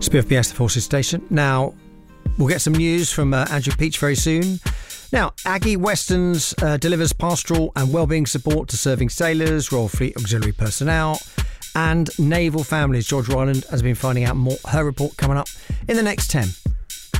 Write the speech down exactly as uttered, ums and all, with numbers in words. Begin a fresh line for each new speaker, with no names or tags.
It's B F B S, the Forces Station. Now, we'll get some news from uh, Andrew Peach very soon. Now, Aggie Westerns uh, delivers pastoral and wellbeing support to serving sailors, Royal Fleet Auxiliary personnel and naval families. George Ryland has been finding out more. Her report coming up in the next ten.